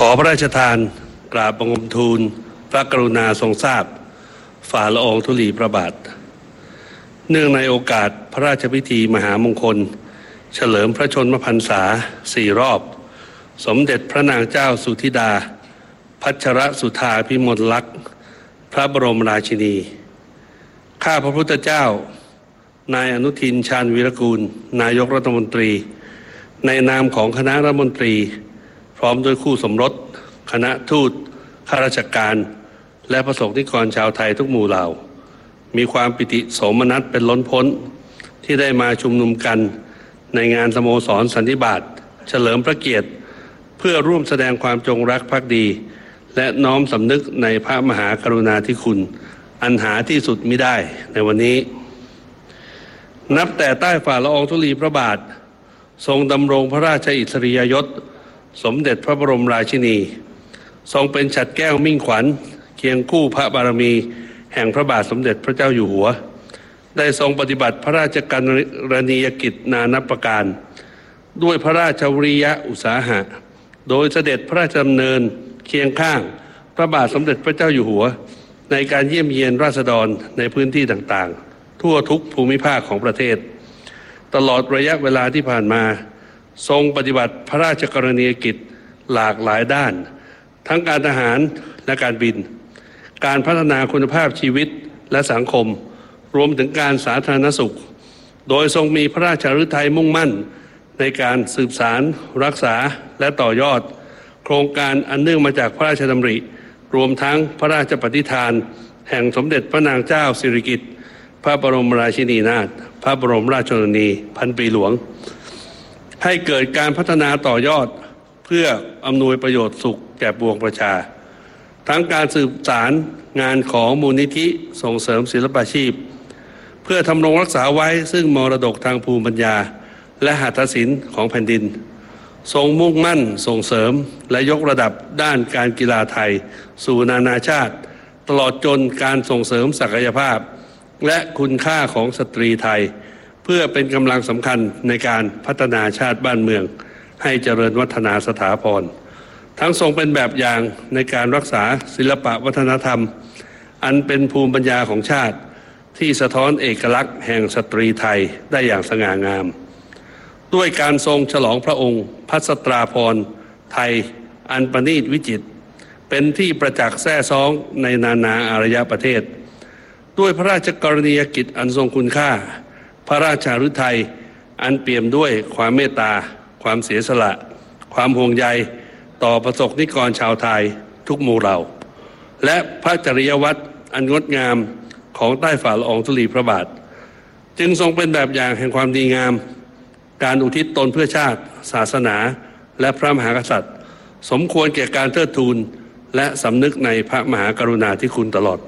อพระราชทานกราบบังคมทูลพระกรุณาทรงทราบฝ่าละอองธุลีพระบาทเนื่องในโอกาสพระราชพิธีมหามงคลเฉลิมพระชนมพรรษา4 รอบสมเด็จพระนางเจ้าสุธิดาพัชรสุธาพิมลลักษณ์พระบรมราชินีข้าพระพุทธเจ้านายอนุทินชาญวีรกูลนายกรัฐมนตรีในนามของคณะรัฐมนตรีพร้อมด้วยคู่สมรสคณะทูตข้าราชการและประสบนิกรชาวไทยทุกหมู่เหล่ามีความปิติโสมนัสเป็นล้นพ้นที่ได้มาชุมนุมกันในงานสโมสรสันนิบาตเฉลิมพระเกียรติเพื่อร่วมแสดงความจงรักภักดีและน้อมสำนึกในพระมหากรุณาธิคุณอันหาที่สุดมิได้ในวันนี้นับแต่ใต้ฝ่าละอองธุลีพระบาททรงดำรงพระราชอิสริยยศสมเด็จพระบรมราชินีทรงเป็นฉัตรแก้วมิ่งขวัญเคียงคู่พระบารมีแห่งพระบาทสมเด็จพระเจ้าอยู่หัวได้ทรงปฏิบัติพระราชกรณียกิจนานับประการด้วยพระราชวิริยะอุตสาหะโดยเสด็จพระราชดำเนินเคียงข้างพระบาทสมเด็จพระเจ้าอยู่หัวในการเยี่ยมเยียนราษฎรในพื้นที่ต่างๆทั่วทุกภูมิภาคของประเทศตลอดระยะเวลาที่ผ่านมาทรงปฏิบัติพระราชกรณียกิจหลากหลายด้านทั้งการทหารและการบินการพัฒนาคุณภาพชีวิตและสังคมรวมถึงการสาธารณสุขโดยทรงมีพระราชฤทัยมุ่งมั่นในการสืบสานรักษาและต่อยอดโครงการอันเนื่องมาจากพระราชดำริรวมทั้งพระราชปฏิฐานแห่งสมเด็จพระนางเจ้าสิริกิติ์พระบรมราชินีนาถพระบรมราชชนนีพันปีหลวงให้เกิดการพัฒนาต่อยอดเพื่ออำนวยประโยชน์สุขแก่ปวงประชาทั้งการสืบสารงานของมูลนิธิส่งเสริมศิลปาชีพเพื่อทำรงรักษาไว้ซึ่งมรดกทางภูมิปัญญาและหัตถศิลป์ของแผ่นดินทรงมุ่งมั่นส่งเสริมและยกระดับด้านการกีฬาไทยสู่นานาชาติตลอดจนการส่งเสริมศักยภาพและคุณค่าของสตรีไทยเพื่อเป็นกำลังสำคัญในการพัฒนาชาติบ้านเมืองให้เจริญวัฒนาสถาพรทั้งทรงเป็นแบบอย่างในการรักษาศิลปวัฒนธรรมอันเป็นภูมิปัญญาของชาติที่สะท้อนเอกลักษณ์แห่งสตรีไทยได้อย่างสง่างามด้วยการทรงฉลองพระองค์พัสตราภรณ์ไทยอันประณีตวิจิตรเป็นที่ประจักษ์แท้ซ้องในนานาอารยประเทศด้วยพระราชกรณียกิจอันทรงคุณค่าพระราชฤทัยอันเปี่ยมด้วยความเมตตาความเสียสละความห่วงใยต่อประสบนิกรชาวไทยทุกหมู่เหล่าและพระจริยวัตรอันงดงามของใต้ฝ่าละอองธุลีพระบาทจึงทรงเป็นแบบอย่างแห่งความดีงามการอุทิศตนเพื่อชาติศาสนาและพระมหากษัตริย์สมควรแก่การเทิดทูนและสำนึกในพระมหากรุณาธิคุณตลอดไป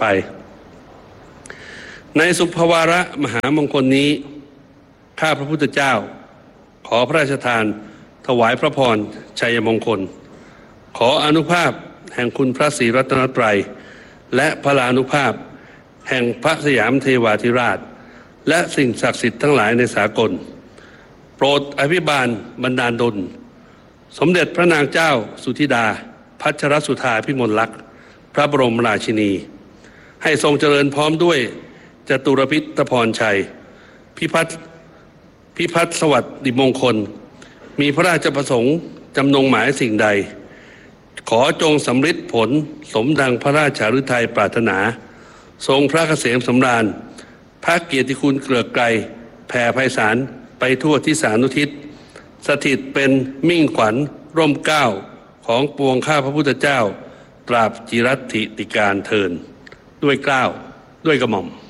ในสุภวาระมหามงคลนี้ข้าพระพุทธเจ้าขอพระราชทานถวายพระพรชัยมงคลขออานุภาพแห่งคุณพระศรีรัตนตรัยและพลานุภาพแห่งพระสยามเทวาธิราชและสิ่งศักดิ์สิทธิ์ทั้งหลายในสากลโปรดอภิบาลบันดาลดลสมเด็จพระนางเจ้าสุธิดาพัชรสุธาพิมลลักษณ์พระบรมราชินีให้ทรงเจริญพร้อมด้วยจตุรพิธพรชัยพิพัฒน์สวัสดิมงคลมีพระราชประสงค์จำนงหมายสิ่งใดขอจงสำฤทธิ์ผลสมดังพระราชฤทัยปรารถนาทรงพระเกษมสำราญพระเกียรติคุณเกลือกไกรแผ่ไพศาลไปทั่วทิศานุทิศสถิตเป็นมิ่งขวัญร่มเกล้าของปวงข้าพระพุทธเจ้าตราบจิรัติติการเทินด้วยเกล้าด้วยกระหม่อม